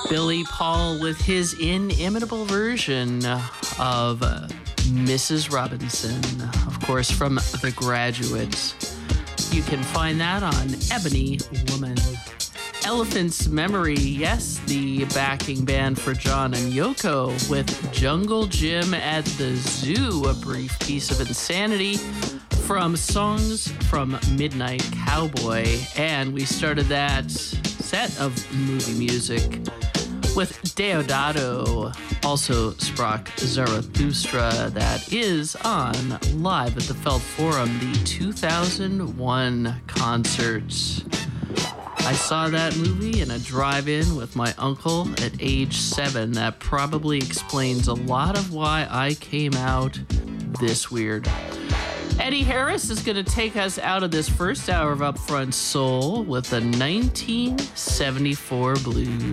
Billy Paul with his inimitable version of Mrs. Robinson, of course, from The Graduate. You can find that on Ebony Woman. Elephant's Memory, yes, the backing band for John and Yoko with Jungle Jim at the Zoo, a brief piece of insanity from Songs from Midnight Cowboy. And we started that set of movie music with Deodato, also Sprach Zarathustra, that is on Live at the Felt Forum, the 2001 concert. I saw that movie in a drive-in with my uncle at age 7. That probably explains a lot of why I came out this weird. Eddie Harris is going to take us out of this first hour of Upfront Soul with the 1974 blues.